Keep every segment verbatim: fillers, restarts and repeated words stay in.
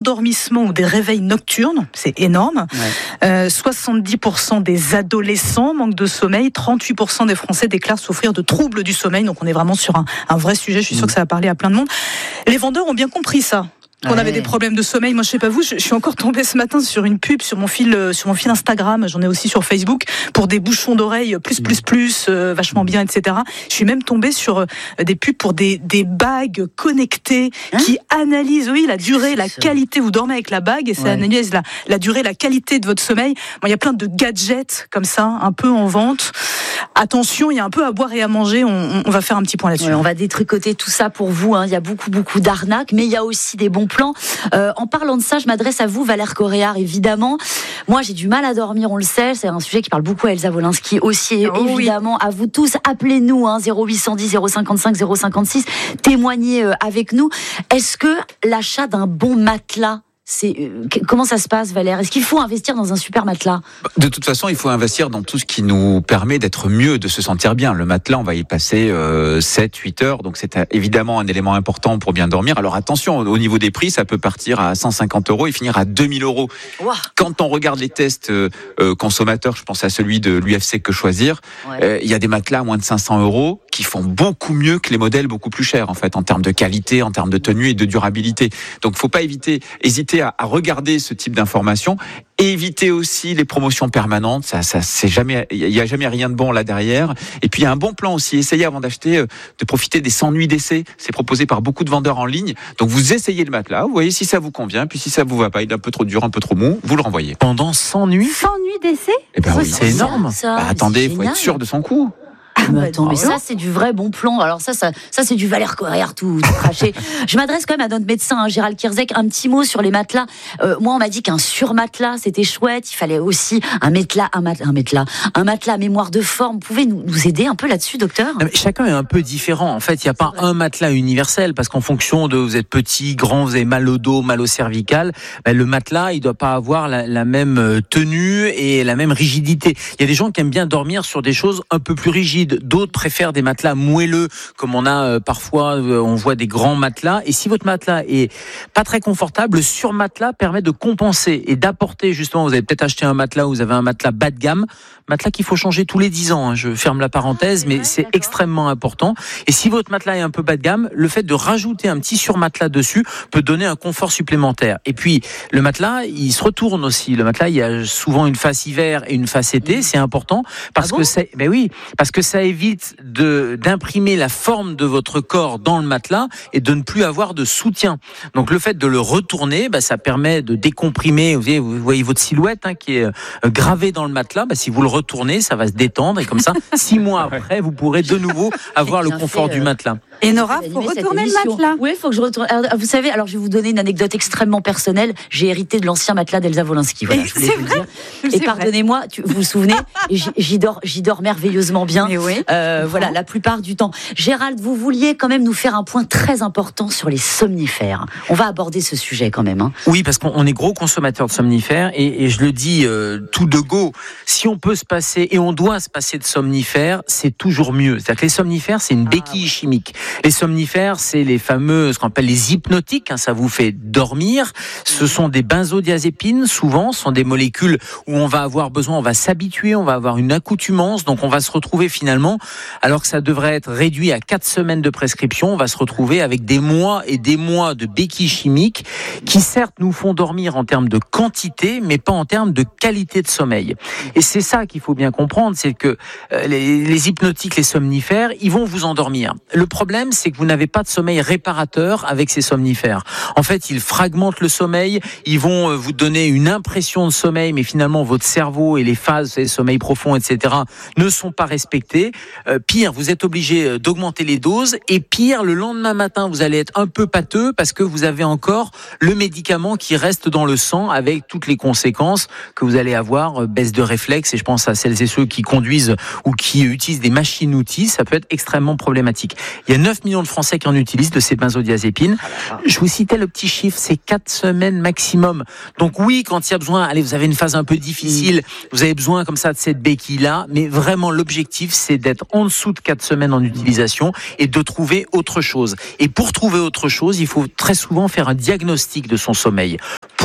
endormissements ou des réveils nocturnes, c'est énorme. Ouais. Euh, soixante-dix pour cent des adolescents manquent de sommeil, trente-huit pour cent des Français déclarent souffrir de troubles du sommeil. Donc on est vraiment sur un, un vrai sujet, je suis sûre que ça va parler à plein de monde. Les vendeurs ont bien compris ça. On ouais. avait des problèmes de sommeil. Moi, je sais pas vous, je, je suis encore tombée ce matin sur une pub sur mon fil, euh, sur mon fil Instagram. J'en ai aussi sur Facebook pour des bouchons d'oreilles plus plus plus, euh, vachement bien, et cetera. Je suis même tombée sur euh, des pubs pour des des bagues connectées hein qui analysent, oui, la durée, la qualité. Vous dormez avec la bague et ça ouais. analyse la la durée, la qualité de votre sommeil. Bon, il y a plein de gadgets comme ça, un peu en vente. Attention, il y a un peu à boire et à manger. On, on va faire un petit point là-dessus. Ouais, on va détricoter tout ça pour vous. Hein. Il y a beaucoup beaucoup d'arnaques, mais il y a aussi des bons plan. Euh, en parlant de ça, je m'adresse à vous, Valère Coréard, évidemment. Moi, j'ai du mal à dormir, on le sait. C'est un sujet qui parle beaucoup à Elsa Wolinski aussi, oh, évidemment. Oui. À vous tous, appelez-nous, hein, zéro huit cent dix, zéro cinquante-cinq, zéro cinquante-six. Témoignez euh, avec nous. Est-ce que l'achat d'un bon matelas, c'est euh, comment ça se passe, Valère ? Est-ce qu'il faut investir dans un super matelas ? De toute façon, il faut investir dans tout ce qui nous permet d'être mieux, de se sentir bien. Le matelas, on va y passer euh, sept, huit heures, donc c'est évidemment un élément important pour bien dormir. Alors attention, au niveau des prix, ça peut partir à cent cinquante euros et finir à deux mille euros. Wow. Quand on regarde les tests euh, consommateurs, je pense à celui de l'U F C Que Choisir, il ouais. euh, y a des matelas à moins de cinq cents euros qui font beaucoup mieux que les modèles beaucoup plus chers, en fait, en termes de qualité, en termes de tenue et de durabilité. Donc, faut pas éviter, hésiter à, à regarder ce type d'informations. Et éviter aussi les promotions permanentes. Ça, ça, c'est jamais, il y a jamais rien de bon là derrière. Et puis, il y a un bon plan aussi. Essayez avant d'acheter, de profiter des cent nuits d'essai. C'est proposé par beaucoup de vendeurs en ligne. Donc, vous essayez le matelas. Vous voyez si ça vous convient. Puis, si ça vous va pas, il est un peu trop dur, un peu trop mou, vous le renvoyez. Pendant cent nuits? cent nuits d'essai? Eh ben oui, c'est énorme. Ça, bah, attendez, il faut être sûr de son coup. Ah, mais attends, mais ça, c'est du vrai bon plan. Alors ça, ça, ça c'est du Valère Coréard tout, tout craché. Je m'adresse quand même à notre médecin, hein, Gérald Kierzek. Un petit mot sur les matelas. Euh, moi, on m'a dit qu'un surmatelas, c'était chouette. Il fallait aussi un matelas, un matelas, un matelas, un matelas à mémoire de forme. Vous pouvez nous, nous aider un peu là-dessus, docteur ? Non, mais chacun est un peu différent. En fait, il n'y a pas un matelas universel parce qu'en fonction de vous êtes petit, grand, vous avez mal au dos, mal au cervical, ben, le matelas, il doit pas avoir la, la même tenue et la même rigidité. Il y a des gens qui aiment bien dormir sur des choses un peu plus rigides. D'autres préfèrent des matelas moelleux, comme on a euh, parfois, euh, on voit des grands matelas. Et si votre matelas est pas très confortable, le surmatelas permet de compenser et d'apporter justement. Vous avez peut-être acheté un matelas où vous avez un matelas bas de gamme, matelas qu'il faut changer tous les dix ans. Hein, je ferme la parenthèse, mais c'est extrêmement important. Et si votre matelas est un peu bas de gamme, le fait de rajouter un petit surmatelas dessus peut donner un confort supplémentaire. Et puis le matelas, il se retourne aussi. Le matelas, il y a souvent une face hiver et une face été. C'est important parce ah bon que ça, ben oui, parce que ça évite de d'imprimer la forme de votre corps dans le matelas et de ne plus avoir de soutien. Donc le fait de le retourner, bah, ça permet de décomprimer. Vous voyez, vous voyez votre silhouette hein, qui est euh, gravée dans le matelas. Bah, si vous le retournez, ça va se détendre et comme ça, six mois après, vous pourrez de nouveau avoir le confort fait, euh... du matelas. Et Nora, il faut retourner le matelas. Oui, il faut que je retourne. Alors, vous savez, alors je vais vous donner une anecdote extrêmement personnelle. J'ai hérité de l'ancien matelas d'Elsa Wolinski. Voilà, je voulais vous le dire. Et pardonnez-moi, tu, vous vous souvenez, j'y dors, j'y dors merveilleusement bien. Oui. Euh, voilà, la plupart du temps. Gérald, vous vouliez quand même nous faire un point très important sur les somnifères. On va aborder ce sujet quand même. Hein. Oui, parce qu'on est gros consommateurs de somnifères et, et je le dis euh, tout de go. Si on peut se passer et on doit se passer de somnifères, c'est toujours mieux. C'est-à-dire que les somnifères, c'est une béquille ah, ouais. chimique. Les somnifères, c'est les fameux, ce qu'on appelle les hypnotiques, hein, ça vous fait dormir. Ce sont des benzodiazépines, souvent, ce sont des molécules où on va avoir besoin, on va s'habituer, on va avoir une accoutumance, donc on va se retrouver finalement, alors que ça devrait être réduit à quatre semaines de prescription, on va se retrouver avec des mois et des mois de béquilles chimiques qui certes nous font dormir en termes de quantité, mais pas en termes de qualité de sommeil. Et c'est ça qu'il faut bien comprendre, c'est que les, les hypnotiques, les somnifères, ils vont vous endormir. Le problème, c'est que vous n'avez pas de sommeil réparateur avec ces somnifères. En fait, ils fragmentent le sommeil, ils vont vous donner une impression de sommeil, mais finalement, votre cerveau et les phases, les sommeils profonds, et cetera, ne sont pas respectés. Euh, pire, vous êtes obligé d'augmenter les doses, et pire, le lendemain matin, vous allez être un peu pâteux parce que vous avez encore le médicament qui reste dans le sang avec toutes les conséquences que vous allez avoir, baisse de réflexe, et je pense à celles et ceux qui conduisent ou qui utilisent des machines-outils, ça peut être extrêmement problématique. Il y a neuf millions de Français qui en utilisent de ces benzodiazépines. Je vous citais le petit chiffre, c'est quatre semaines maximum. Donc oui, quand il y a besoin, allez, vous avez une phase un peu difficile, vous avez besoin comme ça de cette béquille-là, mais vraiment l'objectif, c'est d'être en dessous de quatre semaines en utilisation et de trouver autre chose. Et pour trouver autre chose, il faut très souvent faire un diagnostic de son sommeil.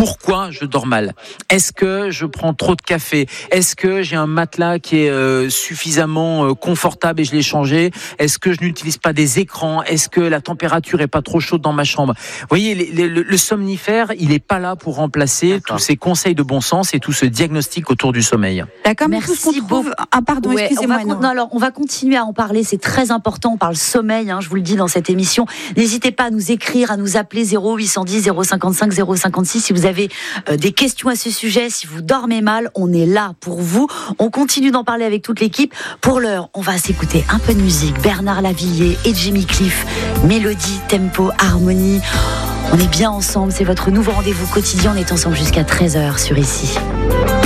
pourquoi je dors mal. Est-ce que je prends trop de café? Est-ce que j'ai un matelas qui est euh, suffisamment euh, confortable et je l'ai changé? Est-ce que je n'utilise pas des écrans? Est-ce que la température est pas trop chaude dans ma chambre? Vous voyez, les, les, le, le somnifère, il est pas là pour remplacer D'accord. tous ces conseils de bon sens et tout ce diagnostic autour du sommeil. D'accord, mais Merci tout ce qu'on trouve... beaucoup. Ah pardon, Ouais, excusez-moi. on va, non, alors, on va continuer à en parler, c'est très important, on parle sommeil, hein, je vous le dis dans cette émission. N'hésitez pas à nous écrire, à nous appeler zéro huit cent dix zéro cinquante-cinq zéro cinquante-six si vous avez euh, des questions à ce sujet, si vous dormez mal, on est là pour vous. On continue d'en parler avec toute l'équipe. Pour l'heure, on va s'écouter un peu de musique. Bernard Lavilliers et Jimmy Cliff, mélodie, tempo, harmonie. On est bien ensemble, c'est votre nouveau rendez-vous quotidien, on est ensemble jusqu'à treize heures sur Ici.